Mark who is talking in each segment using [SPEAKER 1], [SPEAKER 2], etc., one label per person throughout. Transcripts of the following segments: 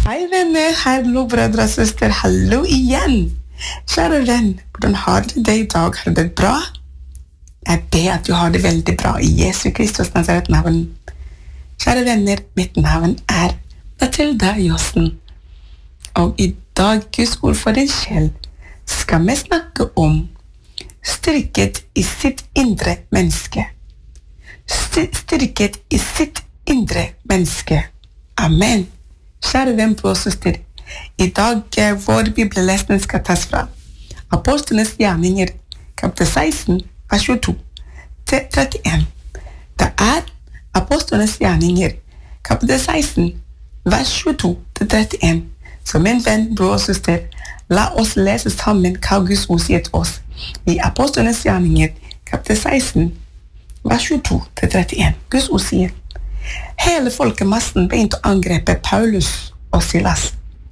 [SPEAKER 1] Hej vänner, hallo bröder och syster, hallo igen. Kära vän, hvordan har du det i dag? Har du det bra? Jeg ber at du har det veldig bra i Jesu Kristus Nazaret navn. Kjære venner, mitt navn Mathilda Jossen. Og i dag, Guds ord for din sjel, skal vi snakke om styrket i sitt indre menneske. Styrket i sitt indre menneske. Amen. Kjære venn på søster, i dag vår bibellesning skal tas fra Apostlenes gjerninger, kapitel 16, vers 22 til 31. Det Apostlenes gjerninger, kapitel 16, vers 22 til 31. Så min venn, bror og søster, la oss lese sammen hva Guds ord sier til oss. I Apostlenes gjerninger, kapitel 16, vers 22 til 31. Guds ord sier: hele folkemassen begynte å angrepe Paulus og Silas.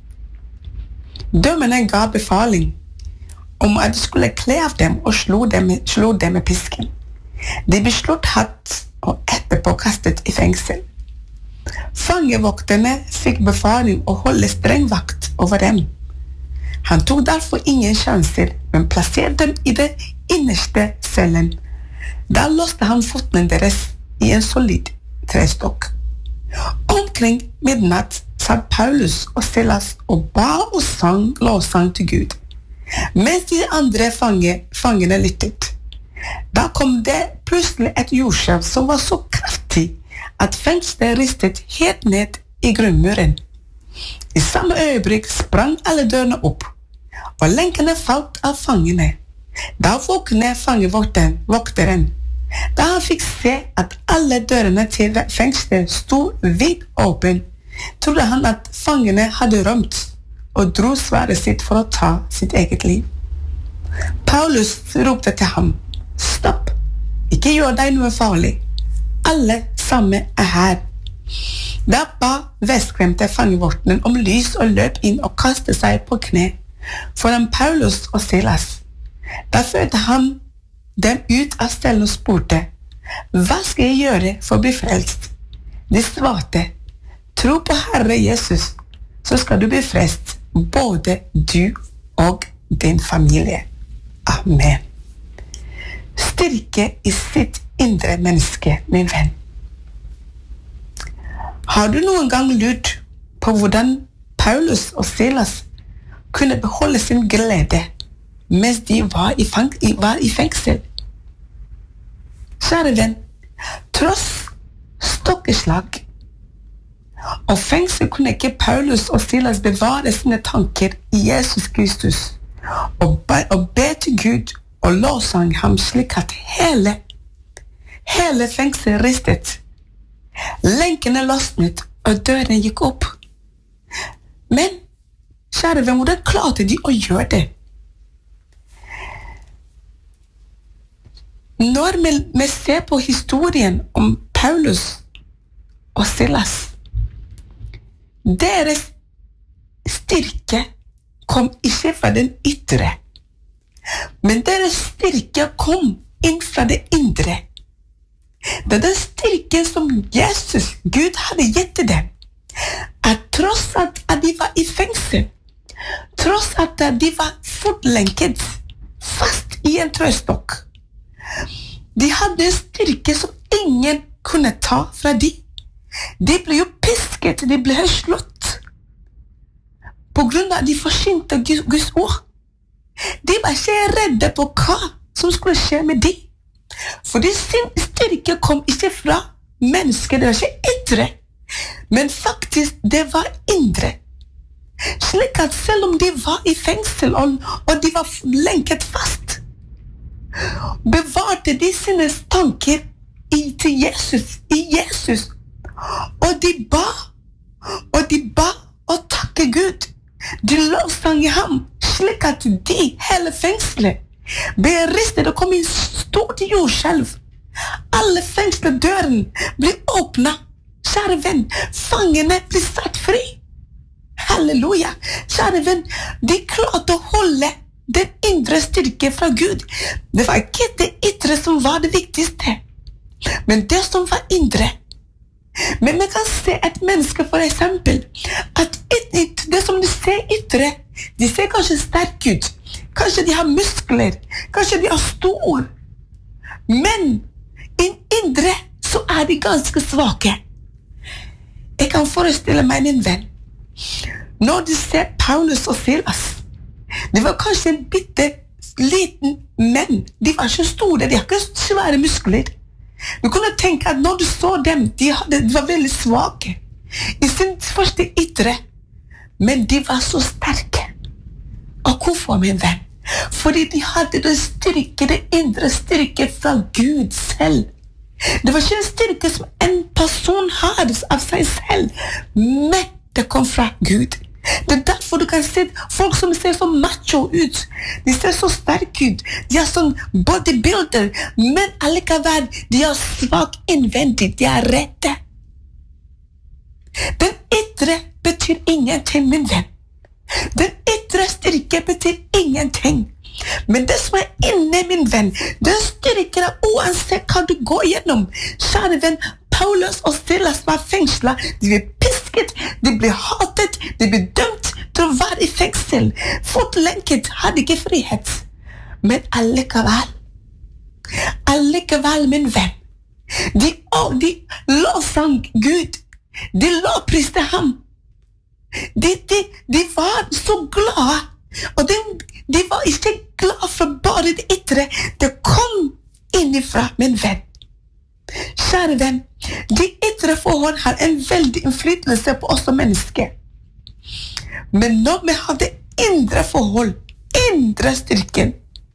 [SPEAKER 1] Dømmene ga befaling om at de skulle kle av dem og slå dem med pisken. De ble slått hardt og etterpå kastet i fengsel. Fangevokterne fikk befaling å holde streng vakt over dem. Han tok derfor ingen sjanser, men plasserte dem i det innerste cellen. Da låste han fotene deres i en solid trestokk. Omkring midnatt satt Paulus og Silas og ba og sang lovsang til Gud, mens de andre fangene lyttet. Da kom det plutselig et jordskjelv som var så kraftig at fengselet ristet helt ned i grunnmuren. I samme øyeblikk sprang alle dørene opp, og lenkene falt av fangene. Da våknet fangevokteren. Da han fikk se at alle dørene til fengselet stod vidt åpen, trodde han at fangene hadde rømt, og dro sverdet sitt for å ta sitt eget liv. Paulus ropte til ham: stopp, ikke gjør deg noe farlig. Alle sammen her. Da ba vestskremte fangevokteren om lys og løp inn og kastet seg på kne foran Paulus og Silas. Da førte han dem ut av stellen og spurte: hva skal jeg gjøre for å bli frelst? De svarte: tro på Herre Jesus, så skal du bli frelst, både du og din familie. Amen. Styrke i sitt indre menneske, min venn. Har du noen gang lurt på hvordan Paulus og Silas kunne beholde sin glede mens de var i fengsel? Kjære venn, tross stokkeslag og fengsel kunne ikke Paulus og Silas bevare sine tanker i Jesus Kristus og be til Gud og lovsang ham slik at hele fengsel ristet. Lenkene løsnet og døren gikk opp. Men, kjære venn, hvordan klarte de å gjøre det? Når vi ser på historien om Paulus og Silas, deres styrke kom ikke fra den ytre, men deres styrke kom inn fra det indre. Det den styrken som Jesus, Gud, hadde gitt til dem, at tross at de var i fengsel, tross at de var fotlenket fast i en trestokk, de hadde styrke som ingen kunne ta fra de. De ble jo pisket, de ble slått på grunn av at de forsynte Guds ord. De var ikke redde på hva som skulle skje med de. Fordi sin styrke kom ikke fra mennesker, det var ikke ytre, men faktisk det var indre. Slik at selv om de var i fengsel og de var lenket fast, bevarte de sine tanker til Jesus, og de ba og takke Gud. De lovsang ham slik at de hele fengselet ble ristet og kom i stort jordskjelv. Alle fengseldøren ble åpnet. Kjære venn, fangene ble satt fri. Halleluja. Kjære venn, de klarte å holde den indre styrke fra Gud. Det var ikke det ytre som var det viktigste, men det som var indre. Men man kan se et menneske for eksempel, at De ser kanskje sterke ut. Kanskje de har muskler. Kanskje de er stor. Men indre så er de ganske svake. Jeg kan forestille meg min venn. Når du ser Paulus og Silas, det var kanskje en bitte liten menn. De var ikke store, de har ikke svære muskler. Du kunne tenke at når du så dem, de var veldig svake i sin første ytre, men de var så sterke. Og hvorfor, min venn? Fordi de hadde det styrke, det indre styrke fra Gud selv. Det var ikke en styrke som en person hadde av seg selv, men det kom fra Gud. Det er derfor du kan se folk som ser så macho ut. De ser så sterke ut. De er sånn bodybuilder, men allikevel, de er svak innvendig. De er redde. Den ytre betyr ingenting, min venn. Den ytre styrke betyr ingenting. Men det som er inne, min venn, den styrker deg uansett hva du går gjennom. Kjære venn, Paulus og Silas var fengslet. De ble pisket, de ble hatet, de ble dømt til å være i fengsel. Fotlenket, hadde ikke frihet. Men allikevel, min venn, de lovsang Gud. De lovpriste ham. De var så glade. Og de var ikke glad for bare det ytre. Det kom innifra, min venn. Kjære venn, de ytre forhold har en veldig innflytelse på oss som mennesker. Men når vi har det indre forhold, indre styrke,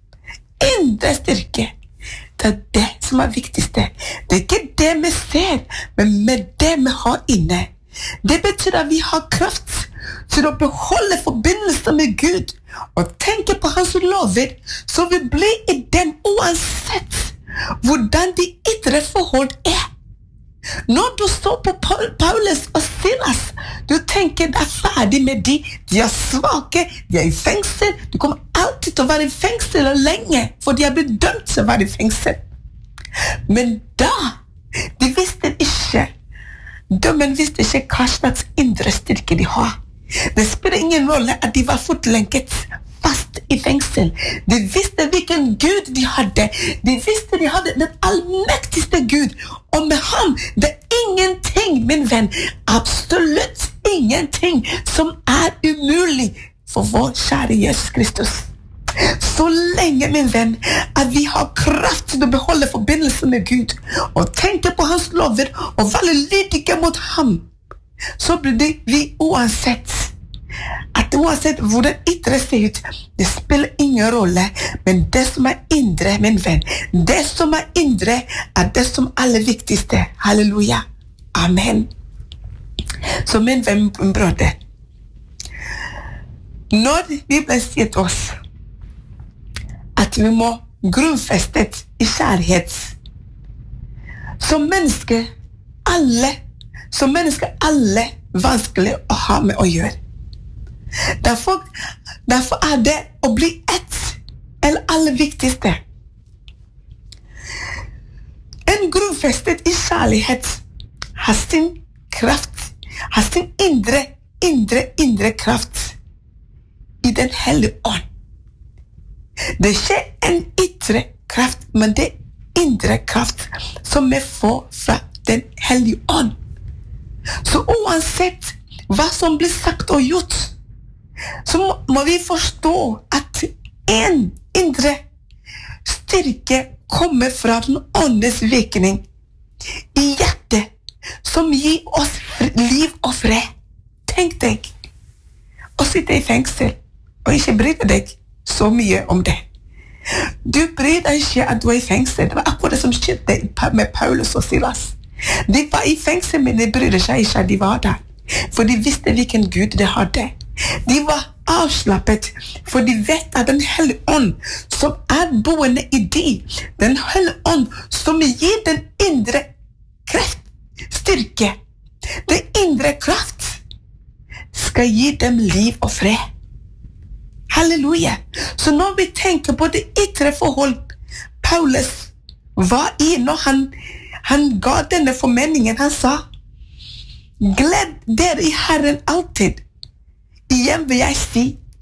[SPEAKER 1] det er det som er viktigste. Det er ikke det vi ser, men med det vi har inne. Det betyr at vi har kraft til å beholde forbindelse med Gud og tenke på hans lover, så vi blir i den uansett hvordan de ytre forhold er. Når du så på Paulus og Silas, du tenker det er ferdig med de er svake, de er i fengsel, du kommer alltid til å være i fengsel lenge, for de har blitt dømt til å være i fengsel. Men da, de visste ikke, dømmen visste ikke hva slags indre styrke de har. Det spiller ingen rolle at de var fotlenket fast i fengsel. De visste hvilken Gud de hadde. De visste de hadde den allmektigste Gud. Og med ham, det er ingenting, min venn, absolutt ingenting som er umulig for vår kjære Jesus Kristus. Så lenge, min venn, at vi har kraft til å beholde forbindelse med Gud og tenke på hans lover og være lydige mot ham, så blir det vi uansett hvordan ytre ser ut, det spiller ingen rolle, men det som er indre, min venn, det som er indre er det som er det viktigste. Halleluja. Amen. Så min venn, brødre, når Bibelen sier til oss at vi må grunnfestet i kjærlighet, som mennesker alle vanskelig å ha med å gjøre. Derfor er det å bli ett eller aller viktigste. En grunnfestet i kjærlighet har sin kraft, har sin indre kraft i den hellige ånd. Det er ikke en ytre kraft, men det er indre kraft som vi får fra den hellige ånd. Så uansett hva som blir sagt og gjort, så må vi forstå at en indre styrke kommer fra den åndes virkning i hjertet, som gir oss liv og fred. Tenk deg å sitte i fengsel og ikke bry deg så mye om det. Du bryr deg ikke at du er i fengsel. Det var akkurat det som skjedde med Paulus og Silas. De var i fengsel, men de brydde seg ikke at de var der. For de visste hvilken Gud de hadde. De var avslappet, for de vet at den hellige ånd som er boende i de, den hellige ånd som gir den indre kraft, styrke, den indre kraft, skal gi dem liv og fred. Halleluja. Så når vi tenker på det ytre forhold Paulus var i når han ga denne formeningen, han sa, gled dere i Herren alltid. Igjen vil jeg si,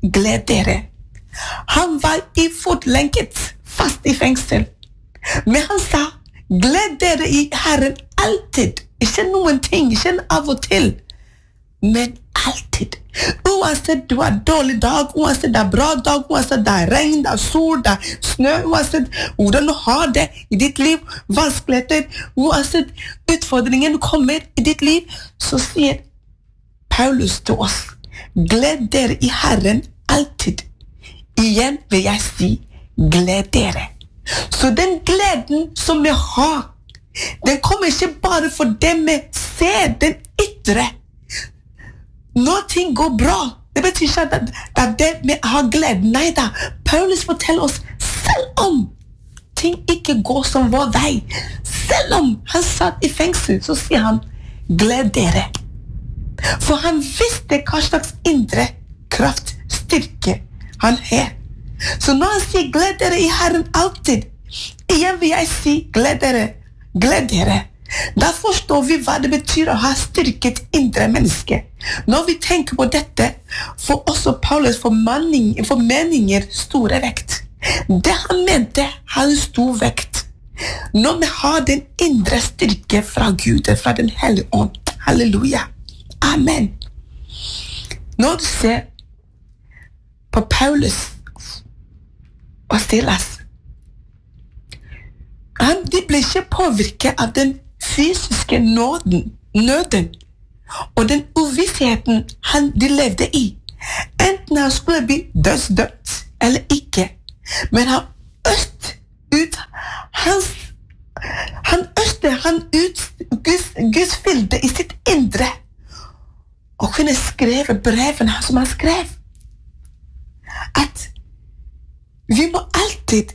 [SPEAKER 1] gled dere. Han var I fotlenket, fast I fengsel. Men han sa, gled dere I Herren alltid. Ikke noen ting, ikke av og til, men alltid. Uansett du har dårlig dag, uansett det bra dag, uansett det regn, det sol, det snø, uansett hvordan du har det I ditt liv, vanskeligheter, uansett utfordringen kommer I ditt liv, så sier Paulus til oss, gled dere I Herren alltid. Igjen vil jeg si, gled dere. Så den gleden som vi har, den kommer ikke bare for det vi ser, den ytre. Når ting går bra, det betyr ikke at det vi har glede. Nei da, Paulus forteller oss, selv om ting ikke går som vår vei, selv om han satt I fengsel, så sier han, gled dere. For han visste hva slags indre kraft, styrke han har. Så når han sier, gled dere I Herren alltid, igjen vil jeg si, gled dere. Da forstår vi hva det betyr å ha styrket indre menneske. Når vi tenker på dette, får også Paulus for meninger store vekt. Det han mente hadde stor vekt. Når vi har den indre styrke fra Gud, fra den hellige ånd. Halleluja. Amen. Når du ser på Paulus og Silas, de ble ikke påvirket av den fysiske nøden og den uvissheten de levde I. Enten han skulle bli dødsdømt eller ikke. Men han ut Guds bilde I sitt indre og kunne skrive brevene som han skrev. At vi må alltid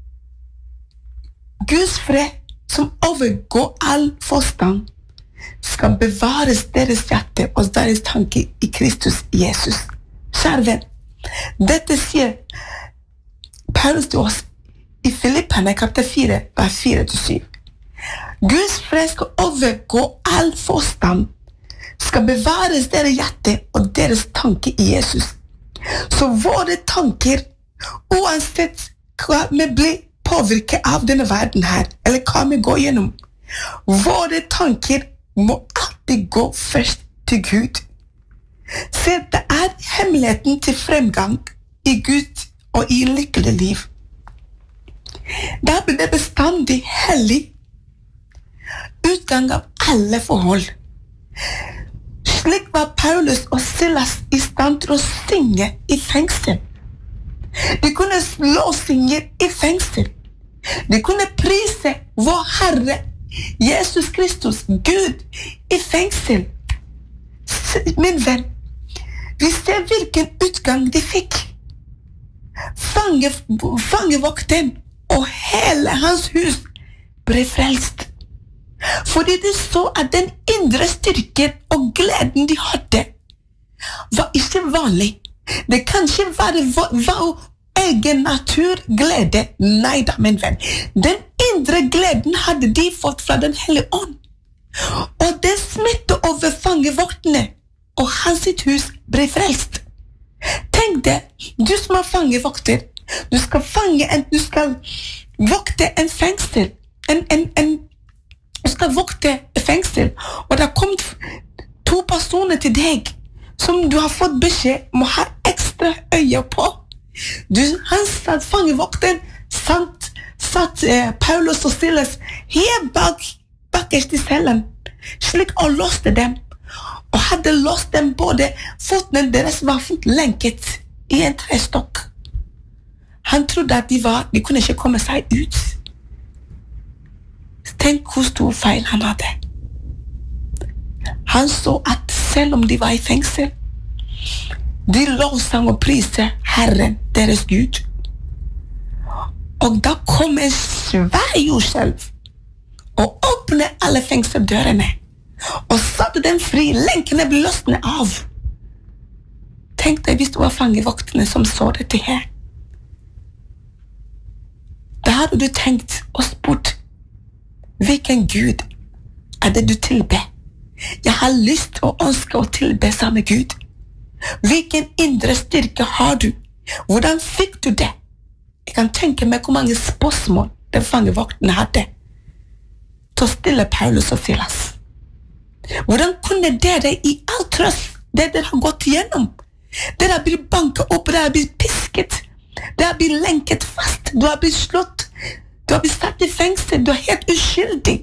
[SPEAKER 1] Guds fred som overgår all forstand skal bevares deres hjerte og deres tanke I Kristus Jesus. Kjære venn, dette sier Paulus til oss I Filipperne kapittel 4, vers 4-7. Guds fred skal overgå all forstand, skal bevares deres hjerte og deres tanke I Jesus. Så våre tanker, uansett hva vi blir påvirket av denne verden her, eller hva vi går gjennom, våre tanker må alltid gå først til Gud. Se, det hemmeligheten til fremgang I Gud og I lykkelig liv. Da blir det bestandig hellig utgang av alle forhold. Slik var Paulus og Silas I stand til å synge I fengsel. De kunne slåsynge I fengsel. De kunne prise vår Herre, Jesus Kristus, Gud, I fengsel. Min venn, vi ser hvilken utgang de fikk. Fangevokten og hele hans hus ble frelst. Fordi de så at den indre styrken og gleden de hadde var ikke vanlig. Det kan ikke være egen naturglede. Nei da, min venn. Den indre gleden hadde de fått fra den hellige ånd. Og det smittet over fangevoktene, og hans sitt hus ble frelst. Tenk det, du som er fangevokter, du skal vokte en fengsel, du skal vokte fengsel, og det har kommet 2 personer til deg, som du har fått beskjed om å ha ekstra øye på. Han satt fangevokten, satt Paulus og Silas helt bakerst I cellen, slik og låste dem, og hadde låst dem både fotene deres var fotlenket I en trestokk. Han trodde at de kunne ikke komme seg ut. Tenk hvor stor feil han hadde. Han så at selv om de var I fengsel, de lovsang og priste Herren, deres Gud. Og da kom en svær jordskjelv og åpnet alle fengseldørene og satte dem fri, lenkene ble løsnet av. Tenk deg hvis det var fangevoktene som så dette her. Da hadde du tenkt og spurt, hvilken Gud det du tilber? Jeg har lyst og ønsker å tilbe samme Gud. Hvilken indre styrke har du? Hvordan fikk du det? Jeg kan tenke meg hvor mange spørsmål den fangevakten hadde til å stille Paulus og Silas. Hvordan kunne dere i all trøst, det dere har gått igjennom? Dere har blitt banket opp, dere har blitt pisket, dere har blitt lenket fast, du har blitt slått, du har blitt satt i fengsel, du er helt uskyldig.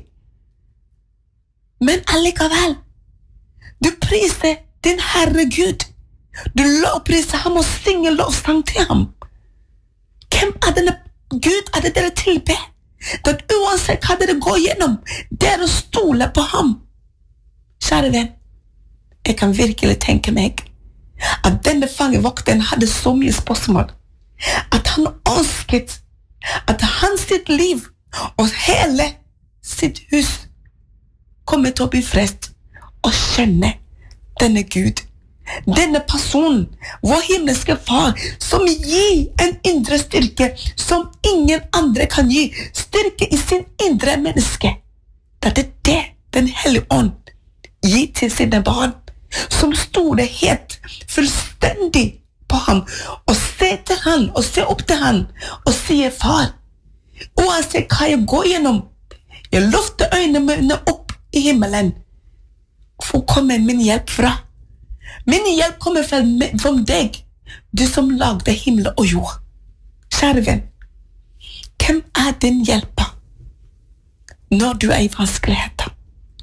[SPEAKER 1] Men allikevel, du priser din Herre Gud. Du lovpriser ham og synger lovsang til ham. Hvem er denne Gud er det dere tilber? At uansett hva dere går gjennom, dere stoler på ham. Kjære venn, jeg kan virkelig tenke meg at denne fangevokten hadde så mye spørsmål, at han ønsket at hans sitt liv og hele sitt hus kommer til å bli frelst og kjenne denne Gud. Denne personen, vår himmelske far, som gir en indre styrke som ingen andre kan gi, styrke i sin indre menneske. Det er det den hellige ånd gir til sine barn, som stoler helt fullstendig på ham, og ser til han, og ser opp til han, og sier, far, uansett hva jeg går gjennom, jeg løfter øynene mine opp i himmelen, for kommer min hjelp fra. Min hjelp kommer fra deg, du som lagde himmel og jord. Kjære venn, hvem er din hjelper når du er i vanskeligheter?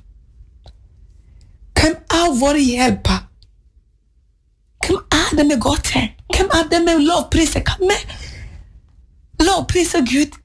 [SPEAKER 1] Hvem er vår hjelper? Hvem er det vi går til? Hvem er det vi lovpriser? Kan vi lovprise Gud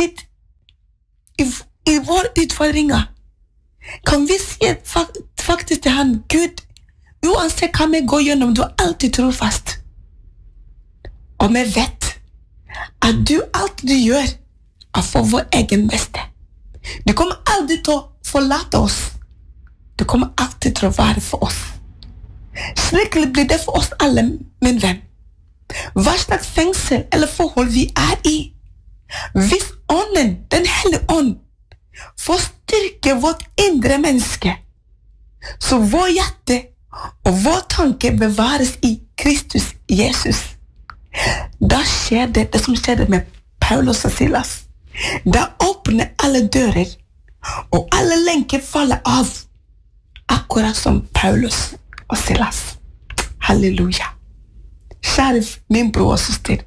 [SPEAKER 1] i våre utfordringer? Kan vi si faktisk til han, Gud, uansett hva vi går gjennom, du er alltid trofast. Og vi vet at alt du gjør er for vår egen beste. Du kommer aldri til å forlate oss. Du kommer alltid til å være for oss. Slik blir det for oss alle, min venn. Hva slags fengsel eller forhold vi er i. Hvis ånden, den hellige ånd, får styrke vårt indre menneske, så vår hjerte og vår tanke bevares i Kristus Jesus. Da skjer det som skjedde med Paulus og Silas. Da åpner alle dører, og alle lenker faller av, akkurat som Paulus og Silas. Halleluja. Kjære min bror og søster,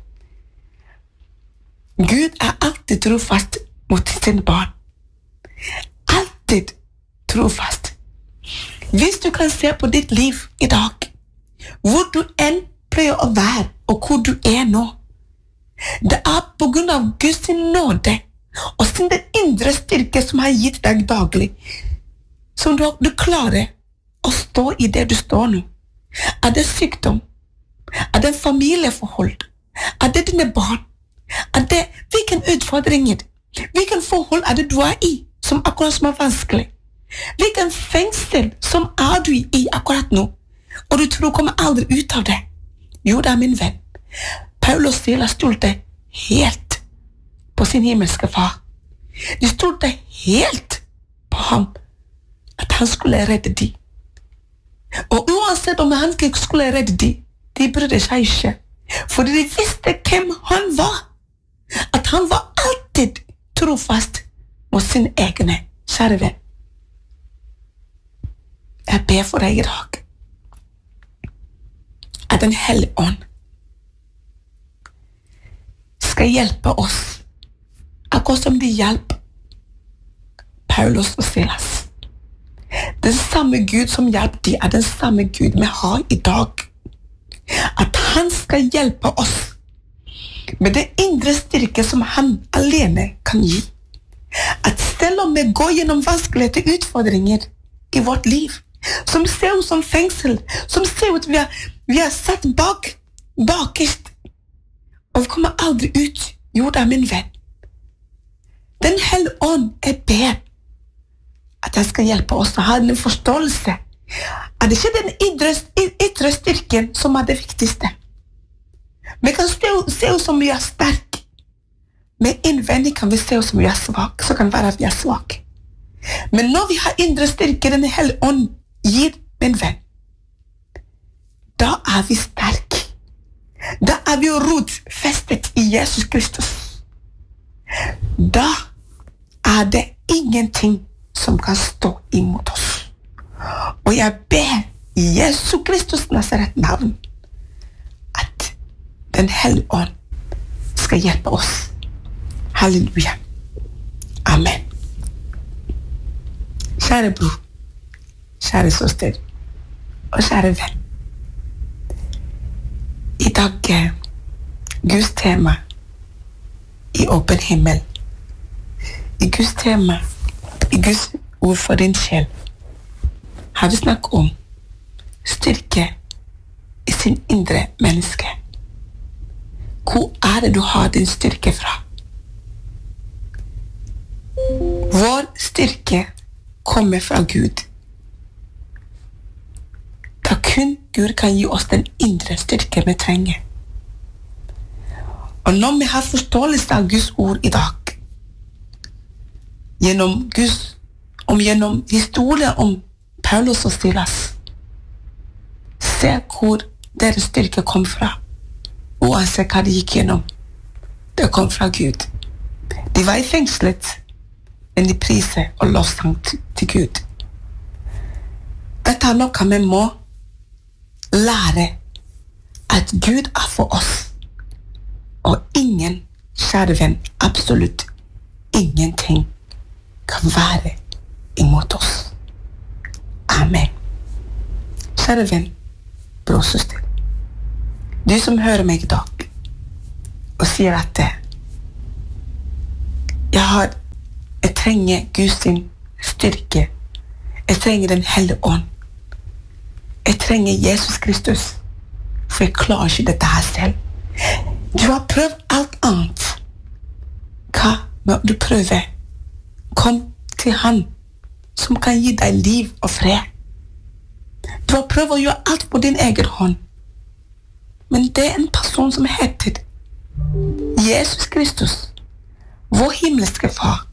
[SPEAKER 1] Gud er alltid trofast mot sine barn. Alltid trofast. Hvis du kan se på ditt liv i dag, hvor du enn pleier å være, og hvor du er nå, det er på grunn av Guds nåde, og sin indre styrke som har gitt deg daglig, som du klarer å stå i det du står nå. Er det sykdom? Er det familieforhold? Er det dine barn? Er det hvilken utfordringer? Hvilken forhold er det du er i, som akkurat som er vanskelig? Hvilken fengsel som er du i akkurat nå, og du tror kommer aldri ut av det? Jo, det er min venn. Paulus og Silas stolte helt på sin himmelske far. De stolte helt på ham, at han skulle redde dem. Og uansett om han ikke skulle redde dem, de brydde seg ikke, fordi de visste hvem han var. At han var alltid trofast mot sin egne. Kjære venn, jeg ber for deg i dag, at den hellige ånd skal hjelpe oss, akkurat som de hjelper Paulus og Silas. Den samme Gud som hjelper de, er den samme Gud vi har i dag. At han skal hjelpe oss med den indre styrke som han alene kan gi. At selv om vi går gjennom vanskeligheter og utfordringer i vårt liv, som ser ut som fengsel, som ser ut vi er satt bakerst, og vi kommer aldri ut. Jo, det er min venn. Den hellige ånd, jeg ber at jeg skal hjelpe oss å ha en forståelse. Er det ikke den ytre styrken som er det viktigste? Vi kan se ut som vi er sterk, men innvendig kan vi se ut som vi er svak, så kan det være at vi er svak. Men når vi har indre styrke, den hellige ånd gir, min venn, da vi sterk. Da vi rotfestet i Jesus Kristus. Da det ingenting som kan stå imot oss. Og jeg ber i Jesus Kristus Nazaret navn at den hellige ånd skal hjelpe oss. Halleluja. Amen. Kjære bror, kjære søster, og kjære venn. I dag Guds tema i åpen himmel. I Guds tema, i Guds ord for din sjel, har vi snakket om styrke i sin indre menneske. Hvor det du har din styrke fra? Vår styrke kommer fra Gud. Da kun Gud kan gi oss den indre styrke vi trenger. Og når vi har forståelse av Guds ord i dag, gjennom historien om Paulus og Silas, se hvor deres styrke kom fra. Uansett hva de gikk gjennom, det kom fra Gud. De var i fengslet, men de priser og lovsang til Gud. Dette noe vi må lære, at Gud for oss, og ingen, kjære venn, absolutt ingenting kan være imot oss. Amen. Kjære venn, bror og søster, du som hører meg i dag, og sier at jeg trenger Guds styrke, jeg trenger den hellige ånd, jeg trenger Jesus Kristus, for jeg klarer ikke dette her selv. Du har prøvd alt annet. Hva må du prøve? Kom til han, som kan gi deg liv og fred. Du har prøvd å gjøre alt på din egen hånd. Men det en person som heter Jesus Kristus, vår himmelske far.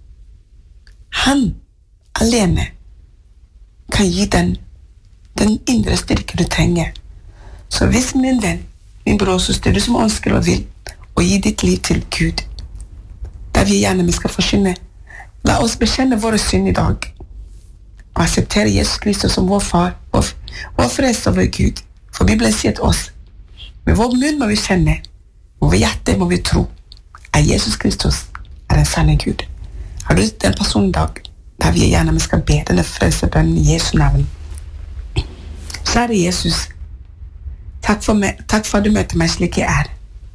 [SPEAKER 1] Han alene kan gi den indre styrke du trenger. Så hvis min venn, min bror og søster, du som ønsker og vil, og gi ditt liv til Gud, da vi gjerne vi skal forkynne, la oss bekjenne våre synd i dag, og akseptere Jesus Kristus som vår far, vår frelser over Gud. For Bibelen sier til oss, med vår munn må vi kjenne, med vår hjerte må vi tro, at Jesus Kristus den sanne Gud. Har du den personen i dag, da vi gjerne vi skal be denne frelsebønnen i Jesu navn. Kjære Jesus, takk for at du møter meg slik jeg er.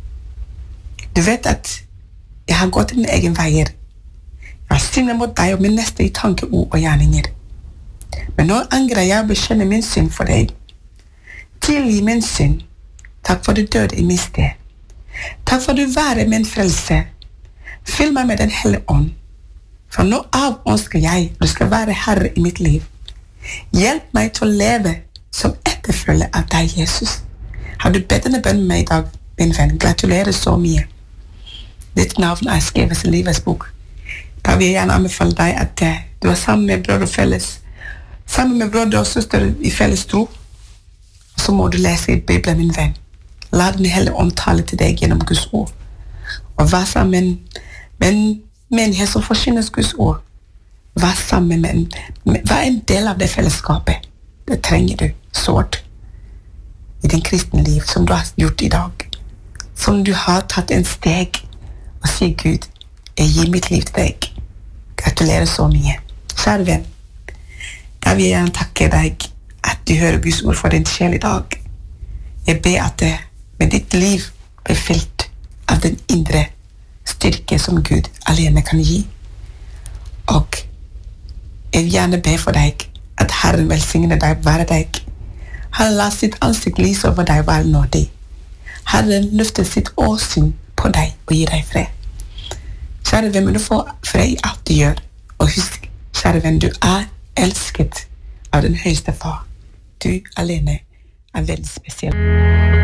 [SPEAKER 1] Du vet at jeg har gått min egen veier. Jeg har sinnet mot deg og min neste i tanke, ord og gjerninger. Men nå angrer jeg og bekjenner min synd for deg. Tilgi min synd. Takk for du døde i min sted. Takk for du være min frelse. Fyll meg med den hellige ånd. For nå av ønsker jeg, du skal være herre i mitt liv. Hjelp meg til å leve som etterfølger av deg, Jesus. Har du bedt denne bønnen med meg i dag, min venn? Gratulerer så mye. Ditt navn skrevet i livets bok. Da vil jeg gjerne anbefale deg at du sammen med brødre og felles, sammen med brødre og søster i felles tro, så må du lese i Bibelen, min venn. La den hele omtale til deg gjennom Guds ord. Og vær sammen med en menighet som forkynner Guds ord. Vær sammen vær en del av det fellesskapet. Det trenger du sårt i din kristne liv, som du har gjort i dag. Som du har tatt en steg og sier, Gud, jeg gir mitt liv til deg. Gratulerer så mye. Kjære venn, da vil jeg gjerne takke deg at du hører Guds ord for din sjel i dag. Jeg ber at med ditt liv blir fylt av den indre styrke som Gud alene kan gi. Og jeg vil gjerne be for deg at Herren velsigne deg, være deg. Herren la sitt ansikt lyse over deg, være nådig. Herren løfter sitt åsyn på deg og gir deg fred. Kjære venn, du får fred i alt du gjør. Og husk, kjære venn, du elsket av den høyeste far. Du alene veldig spesiell.